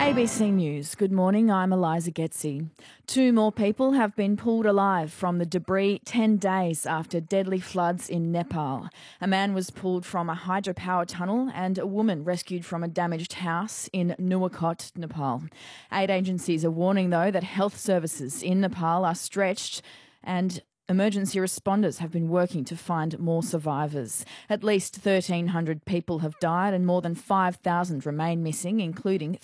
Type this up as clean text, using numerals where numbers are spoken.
ABC News. Good morning, I'm Eliza Getzi. 2 more people have been pulled alive from the debris 10 days after deadly floods in Nepal. A man was pulled from a hydropower tunnel and a woman rescued from a damaged house in Nuwakot, Nepal. Aid agencies are warning, though, that health services in Nepal are stretched and emergency responders have been working to find more survivors. At least 1,300 people have died and more than 5,000 remain missing, including